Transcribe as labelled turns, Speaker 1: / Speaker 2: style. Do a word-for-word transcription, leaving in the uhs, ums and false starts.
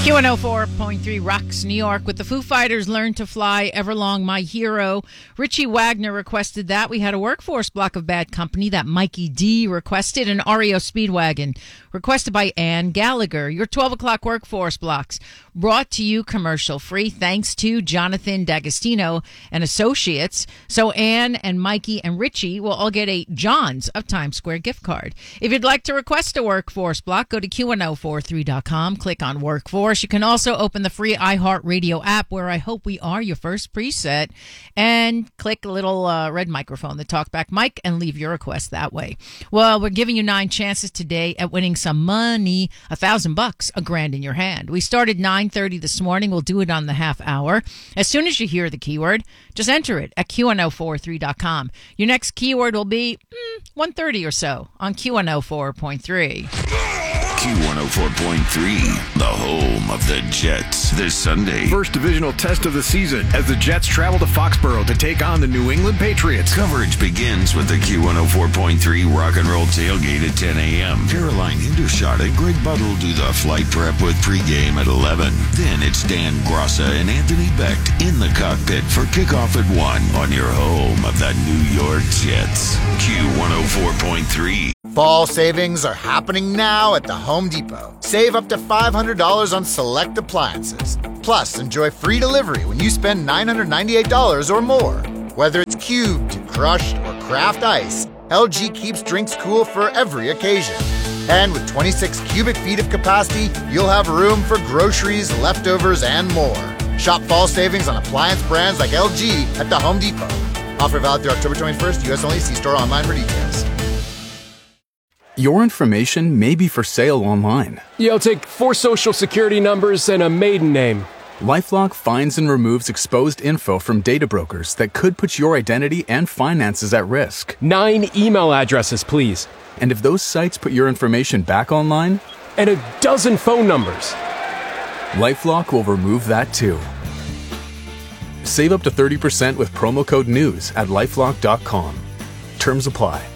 Speaker 1: Q one oh four point three Rocks New York with the Foo Fighters' Learn to Fly, Everlong My Hero. Richie Wagner requested that. We had a Workforce block of Bad Company that Mikey D requested, and R E O Speedwagon requested by Ann Gallagher. Your twelve o'clock Workforce blocks brought to you commercial free thanks to Jonathan D'Agostino and Associates. So Ann and Mikey and Richie will all get a John's of Times Square gift card. If you'd like to request a Workforce block, go to Q one oh four three dot com, click on Workforce. You can also open the free iHeartRadio app, where I hope we are your first preset, and click a little uh, red microphone, the talkback mic, and leave your request that way. Well, we're giving you nine chances today at winning some money, a thousand bucks, a grand in your hand. We started nine thirty this morning. We'll do it on the half hour. As soon as you hear the keyword, just enter it at Q one oh four three dot com. Your next keyword will be mm, one thirty or so on Q one oh four point three.
Speaker 2: Q one oh four point three, the home of the Jets, this Sunday.
Speaker 3: First divisional test of the season as the Jets travel to Foxborough to take on the New England Patriots.
Speaker 2: Coverage begins with the Q one oh four point three Rock and Roll Tailgate at ten a.m. Caroline Hindershot and Greg Buttle do the flight prep with pregame at eleven. Then it's Dan Grossa and Anthony Becht in the cockpit for kickoff at one on your home of the New York Jets. Q one oh four point three.
Speaker 4: Fall savings are happening now at the Home Depot. Save up to five hundred dollars on select appliances. Plus, enjoy free delivery when you spend nine hundred ninety-eight dollars or more. Whether it's cubed, crushed, or craft ice, L G keeps drinks cool for every occasion. And with twenty-six cubic feet of capacity, you'll have room for groceries, leftovers, and more. Shop fall savings on appliance brands like L G at the Home Depot. Offer valid through October twenty-first, U S only. See store online for details.
Speaker 5: Your information may be for sale online.
Speaker 6: Yeah, I'll take four social security numbers and a maiden name.
Speaker 5: LifeLock finds and removes exposed info from data brokers that could put your identity and finances at risk.
Speaker 6: Nine email addresses, please.
Speaker 5: And if those sites put your information back online?
Speaker 6: And a dozen phone numbers.
Speaker 5: LifeLock will remove that too. Save up to thirty percent with promo code NEWS at LifeLock dot com. Terms apply.